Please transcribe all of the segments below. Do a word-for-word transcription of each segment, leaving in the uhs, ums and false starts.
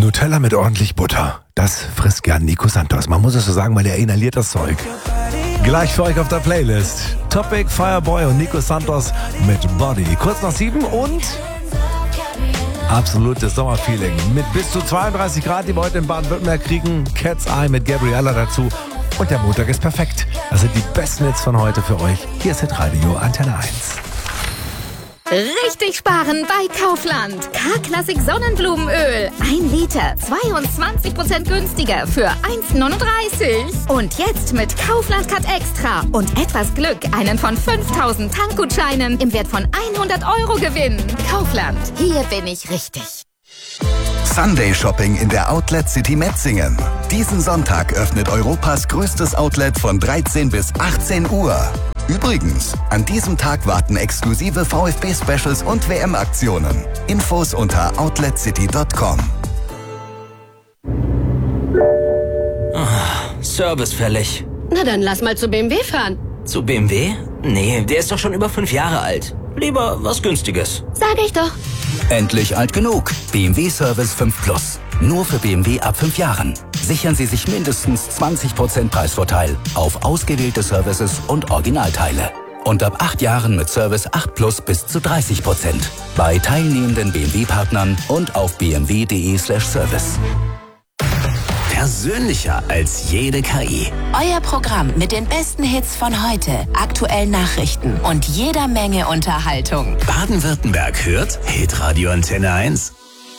Nutella mit ordentlich Butter. Das frisst gern Nico Santos. Man muss es so sagen, weil er inhaliert das Zeug. Gleich für euch auf der Playlist. Topic, Fireboy und Nico Santos mit Body. Kurz nach sieben und absolutes Sommerfeeling. Mit bis zu zweiunddreißig Grad, die wir heute in Baden-Württemberg kriegen. Cat's Eye mit Gabriella dazu. Und der Montag ist perfekt. Das sind die besten Hits von heute für euch. Hier ist Hitradio Antenne eins. Richtig sparen bei Kaufland. K-Klassik Sonnenblumenöl. Ein Liter, zweiundzwanzig Prozent günstiger für eins neununddreißig. Und jetzt mit Kaufland Cut Extra und etwas Glück einen von fünftausend Tankgutscheinen im Wert von hundert Euro gewinnen. Kaufland, hier bin ich richtig. Sunday Shopping in der Outlet City Metzingen. Diesen Sonntag öffnet Europas größtes Outlet von dreizehn bis achtzehn Uhr. Übrigens, an diesem Tag warten exklusive VfB-Specials und W M-Aktionen. Infos unter outlet city punkt com. Oh, Service fällig. Na dann lass mal zu B M W fahren. Zu B M W? Nee, der ist doch schon über fünf Jahre alt. Lieber was Günstiges. Sag ich doch. Endlich alt genug. B M W Service fünf Plus. Nur für B M W ab fünf Jahren. Sichern Sie sich mindestens zwanzig Prozent Preisvorteil auf ausgewählte Services und Originalteile. Und ab acht Jahren mit Service acht Plus bis zu dreißig Prozent. Bei teilnehmenden B M W-Partnern und auf b m w punkt d e slash service. Persönlicher als jede K I. Euer Programm mit den besten Hits von heute, aktuellen Nachrichten und jeder Menge Unterhaltung. Baden-Württemberg hört Hitradio Antenne eins.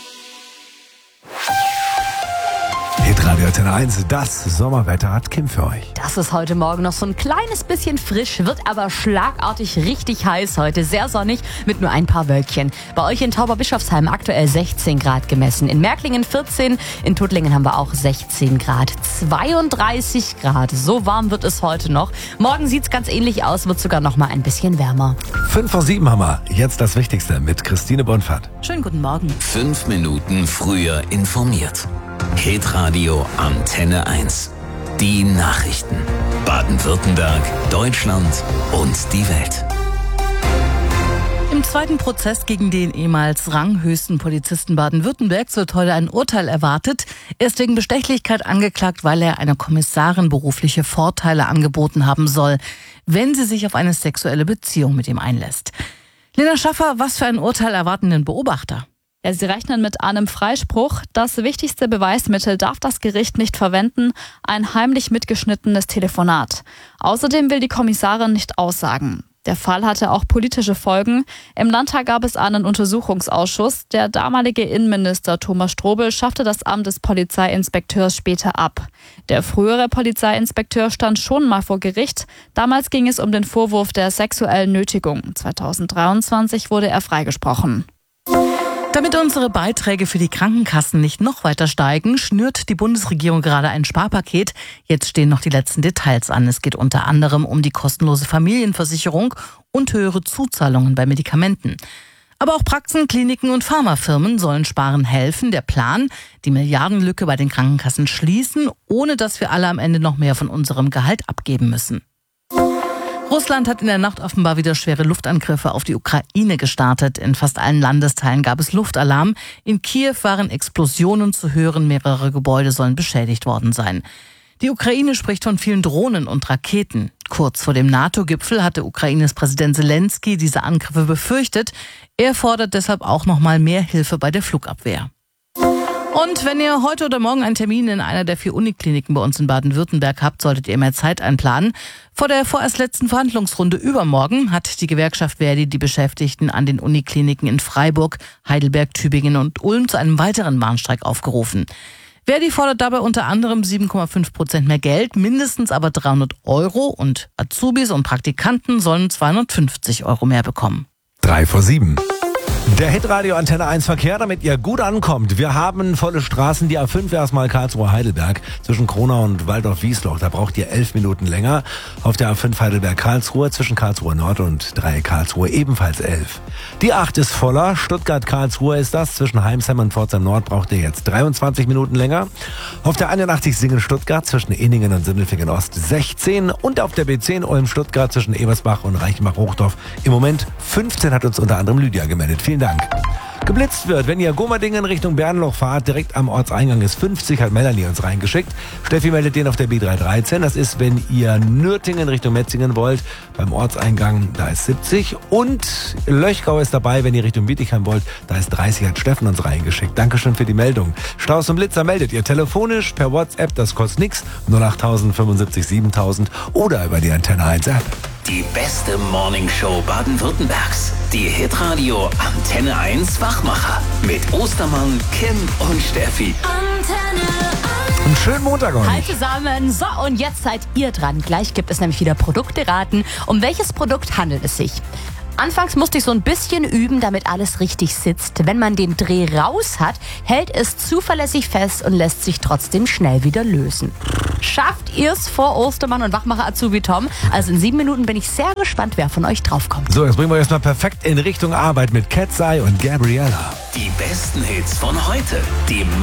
Hitradio Antenne eins, das Sommerwetter hat Kim für euch. Das ist heute Morgen noch so ein kleines bisschen frisch, wird aber schlagartig richtig heiß heute. Sehr sonnig mit nur ein paar Wölkchen. Bei euch in Tauberbischofsheim aktuell sechzehn Grad gemessen. In Märklingen vierzehn, in Tuttlingen haben wir auch sechzehn Grad. zweiunddreißig Grad, so warm wird es heute noch. Morgen sieht's ganz ähnlich aus, wird sogar noch mal ein bisschen wärmer. Fünf vor sieben haben wir. Jetzt das Wichtigste mit Christine Bonfat. Schönen guten Morgen. Fünf Minuten früher informiert. Hitradio Antenne eins. Die Nachrichten. Baden-Württemberg, Deutschland und die Welt. Im zweiten Prozess gegen den ehemals ranghöchsten Polizisten Baden-Württembergs wird heute ein Urteil erwartet. Er ist wegen Bestechlichkeit angeklagt, weil er einer Kommissarin berufliche Vorteile angeboten haben soll, wenn sie sich auf eine sexuelle Beziehung mit ihm einlässt. Lena Schaffer, was für ein Urteil erwarten denn Beobachter? Ja, sie rechnen mit einem Freispruch. Das wichtigste Beweismittel darf das Gericht nicht verwenden, ein heimlich mitgeschnittenes Telefonat. Außerdem will die Kommissarin nicht aussagen. Der Fall hatte auch politische Folgen. Im Landtag gab es einen Untersuchungsausschuss. Der damalige Innenminister Thomas Strobel schaffte das Amt des Polizeiinspekteurs später ab. Der frühere Polizeiinspekteur stand schon mal vor Gericht. Damals ging es um den Vorwurf der sexuellen Nötigung. zweitausenddreiundzwanzig wurde er freigesprochen. Damit unsere Beiträge für die Krankenkassen nicht noch weiter steigen, schnürt die Bundesregierung gerade ein Sparpaket. Jetzt stehen noch die letzten Details an. Es geht unter anderem um die kostenlose Familienversicherung und höhere Zuzahlungen bei Medikamenten. Aber auch Praxen, Kliniken und Pharmafirmen sollen Sparen helfen. Der Plan, die Milliardenlücke bei den Krankenkassen schließen, ohne dass wir alle am Ende noch mehr von unserem Gehalt abgeben müssen. Russland hat in der Nacht offenbar wieder schwere Luftangriffe auf die Ukraine gestartet. In fast allen Landesteilen gab es Luftalarm. In Kiew waren Explosionen zu hören, mehrere Gebäude sollen beschädigt worden sein. Die Ukraine spricht von vielen Drohnen und Raketen. Kurz vor dem NATO-Gipfel hatte Ukraines Präsident Zelensky diese Angriffe befürchtet. Er fordert deshalb auch noch mal mehr Hilfe bei der Flugabwehr. Und wenn ihr heute oder morgen einen Termin in einer der vier Unikliniken bei uns in Baden-Württemberg habt, solltet ihr mehr Zeit einplanen. Vor der vorerst letzten Verhandlungsrunde übermorgen hat die Gewerkschaft Verdi die Beschäftigten an den Unikliniken in Freiburg, Heidelberg, Tübingen und Ulm zu einem weiteren Warnstreik aufgerufen. Verdi fordert dabei unter anderem sieben Komma fünf Prozent mehr Geld, mindestens aber dreihundert Euro und Azubis und Praktikanten sollen zweihundertfünfzig Euro mehr bekommen. Drei vor sieben. Der Hitradio Antenne eins Verkehr, damit ihr gut ankommt. Wir haben volle Straßen, die A fünf erstmal Karlsruhe-Heidelberg zwischen Kronau und Waldorf-Wiesloch. Da braucht ihr elf Minuten länger. Auf der A fünf Heidelberg-Karlsruhe zwischen Karlsruhe Nord und Dreieck Karlsruhe ebenfalls elf. Die acht ist voller. Stuttgart-Karlsruhe ist das. Zwischen Heimsheim und Pforzheim Nord braucht ihr jetzt dreiundzwanzig Minuten länger. Auf der einundachtzig Singen-Stuttgart zwischen Inningen und Sindelfingen Ost sechzehn. Und auf der B zehn Ulm-Stuttgart zwischen Ebersbach und Reichenbach-Hochdorf im Moment fünfzehn, hat uns unter anderem Lydia gemeldet. Vielen Dank. geblitzt wird. Wenn ihr Gomadingen Richtung Bernloch fahrt, direkt am Ortseingang ist fünfzig, hat Melanie uns reingeschickt. Steffi meldet den auf der B drei dreizehn. Das ist, wenn ihr Nürtingen Richtung Metzingen wollt, beim Ortseingang, da ist siebzig. Und Löchgau ist dabei, wenn ihr Richtung Bietigheim wollt, da ist dreißig, hat Steffen uns reingeschickt. Dankeschön für die Meldung. Strauß und Blitzer meldet ihr telefonisch, per WhatsApp, das kostet nichts, null acht tausend fünfundsiebzig siebentausend oder über die Antenne eins App. Die beste Morningshow Baden-Württembergs. Die Hitradio Antenne eins Wachmacher. Mit Ostermann, Kim und Steffi. Antenne eins. Einen schönen Montag euch. Hi zusammen. So, und jetzt seid ihr dran. Gleich gibt es nämlich wieder Produkte raten. Um welches Produkt handelt es sich? Anfangs musste ich so ein bisschen üben, damit alles richtig sitzt. Wenn man den Dreh raus hat, hält es zuverlässig fest und lässt sich trotzdem schnell wieder lösen. Schafft ihr es vor Ostermann und Wachmacher Azubi Tom? Also in sieben Minuten bin ich sehr gespannt, wer von euch draufkommt. So, jetzt bringen wir erstmal perfekt in Richtung Arbeit mit Cat's Eye und Gabriella. Die besten Hits von heute. Die